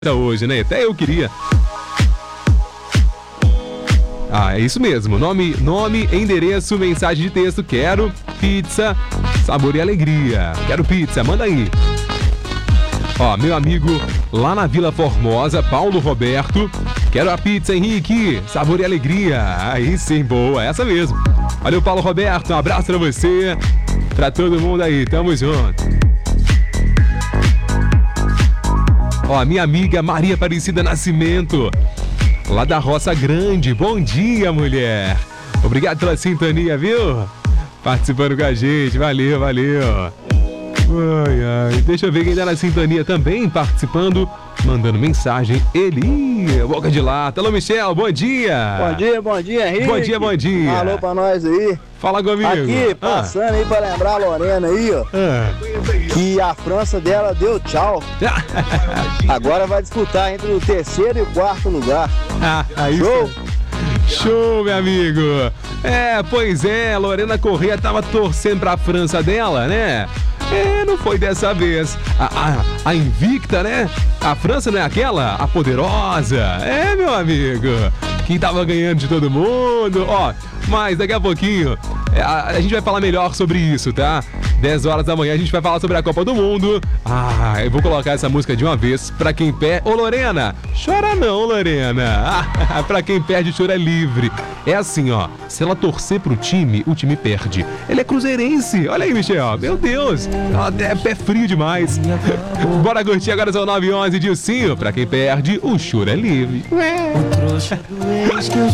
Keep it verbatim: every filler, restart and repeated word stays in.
Hoje, né? Até eu queria. Ah, é isso mesmo. Nome, nome, endereço, mensagem de texto. Quero pizza, sabor e alegria. Quero pizza, manda aí. Ó, meu amigo lá na Vila Formosa, Paulo Roberto. Quero a pizza, Henrique, sabor e alegria. Aí sim, boa, essa mesmo. Valeu, Paulo Roberto, um abraço pra você, pra todo mundo aí, tamo junto. Ó, minha amiga Maria Aparecida Nascimento, lá da Roça Grande. Bom dia, mulher. Obrigado pela sintonia, viu? Participando com a gente. Valeu, valeu. Ai, ai. Deixa eu ver quem tá na sintonia também, participando, mandando mensagem. Eli, boca de lata. Alô, Michel, bom dia. Bom dia, bom dia, Henrique. Bom dia, bom dia. Alô pra nós aí. Fala comigo. Aqui, passando ah. aí pra lembrar a Lorena aí, ó. Ah. Que a França dela deu tchau. Agora vai disputar entre o terceiro e o quarto lugar. Ah, aí Show? Show, meu amigo. É, pois é, Lorena Corrêa tava torcendo pra França dela, né? É, não foi dessa vez. A, a, a invicta, né? A França não é aquela? A poderosa. É, meu amigo. Quem tava ganhando de todo mundo. Ó, mas daqui a pouquinho a, a gente vai falar melhor sobre isso, tá? dez horas da manhã a gente vai falar sobre a Copa do Mundo. Ah, eu vou colocar essa música de uma vez pra quem perde. Ô, Lorena, chora não, Lorena. Ah, pra quem perde, choro é livre. É assim, ó. Se ela torcer pro time, o time perde. Ele é cruzeirense. Olha aí, Michel. Meu Deus. É pé frio demais. Bora curtir agora, são nove e onze. Dilcinho. Pra quem perde, o choro é livre. Ué.